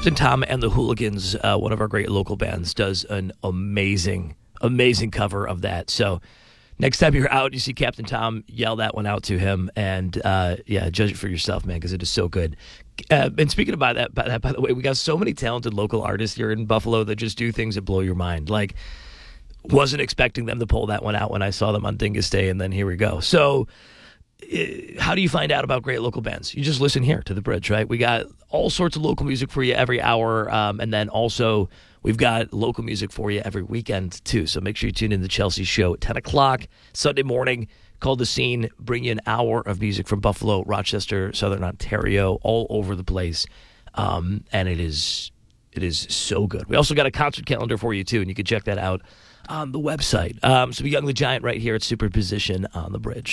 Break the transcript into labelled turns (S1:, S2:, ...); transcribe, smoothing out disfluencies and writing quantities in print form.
S1: Captain Tom and the Hooligans, one of our great local bands, does an amazing cover of that. So next time you're out, you see Captain Tom, yell that one out to him, and judge it for yourself, man, because it is so good. And speaking about that, by the way, we got so many talented local artists here in Buffalo that just do things that blow your mind. Like, wasn't expecting them to pull that one out when I saw them on Dingus Day, and then here we go. So how do you find out about great local bands? You just listen here to The Bridge, right? We got all sorts of local music for you every hour, and then also we've got local music for you every weekend, too. So make sure you tune in to the Chelsea Show at 10 o'clock Sunday morning. Called The Scene, bring you an hour of music from Buffalo, Rochester, Southern Ontario, all over the place. And it is so good. We also got a concert calendar for you, too, and you can check that out on the website. So Young the Giant right here at Superposition on The Bridge.